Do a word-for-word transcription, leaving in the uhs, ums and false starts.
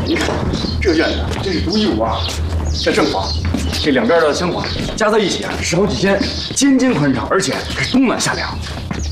您看这院子真是独一无二，这正房，这两边的厢房加在一起啊是好几间，间间宽敞，而且是冬暖夏凉。